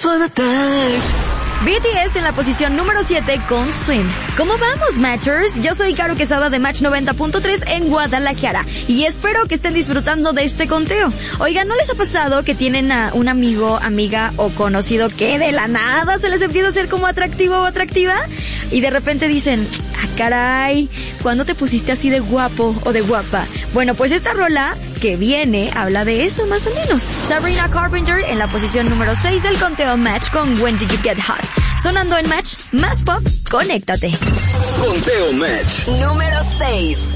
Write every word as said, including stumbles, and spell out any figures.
just wanna dive. B T S en la posición número siete con Swim. ¿Cómo vamos, Matchers? Yo soy Caro Quesada de Match noventa punto tres en Guadalajara y espero que estén disfrutando de este conteo. Oigan, ¿no les ha pasado que tienen a un amigo, amiga o conocido que de la nada se les empieza a hacer como atractivo o atractiva? Y de repente dicen, ah, caray, ¿cuándo te pusiste así de guapo o de guapa? Bueno, pues esta rola que viene habla de eso más o menos. Sabrina Carpenter en la posición número seis del conteo Match con When Did You Get Hot. Sonando en Match, más pop, conéctate. Conteo Match número seis.